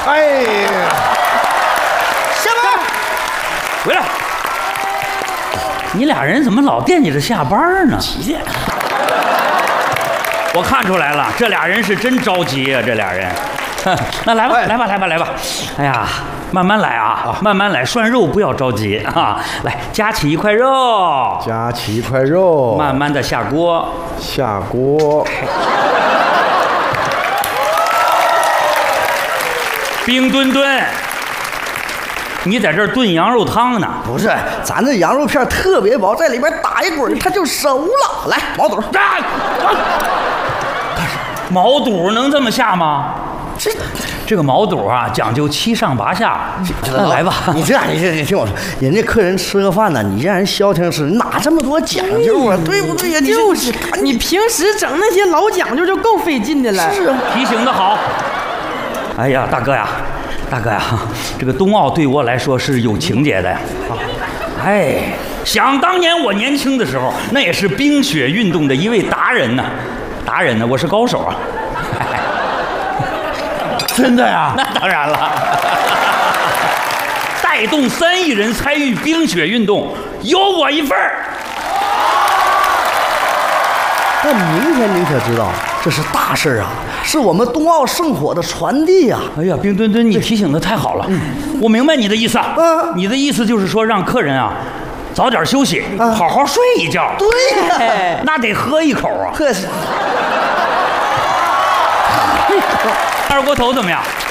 哎呀， 下班， 回来。你俩人怎么老惦记着下班呢？ 几点？ 我看出来了，这俩人是真着急啊！这俩人，那来吧，来吧，来吧，来吧。哎呀，慢慢来啊，慢慢来，涮肉不要着急啊。来，夹起一块肉， 夹起一块肉， 慢慢的下锅， 下锅。 冰墩墩，你在这儿炖羊肉汤呢？ 不是，咱这羊肉片特别薄，在里边打一滚它就熟了。来，毛肚， 毛肚能这么下吗？这个毛肚啊，讲究七上八下。来吧， 你这样，你听我说，人家客人吃个饭呢，你让人消停吃，哪这么多讲究啊？对不对呀？ 就是你平时整那些老讲究就够费劲的了。 是啊， 提醒的好。哎呀，大哥呀，大哥呀，这个冬奥对我来说是有情节的呀。哎，想当年我年轻的时候，那也是冰雪运动的一位达人呢。达人呢，我是高手啊。 真的呀？ 那当然了。带动3亿人参与冰雪运动，有我一份儿。 但明天您可知道，这是大事啊，是我们冬奥圣火的传递呀！ 哎呀，冰墩墩，你提醒的太好了，我明白你的意思。你的意思就是说让客人啊早点休息，好好睡一觉。 对呀， 那得喝一口啊。 可是二锅头怎么样？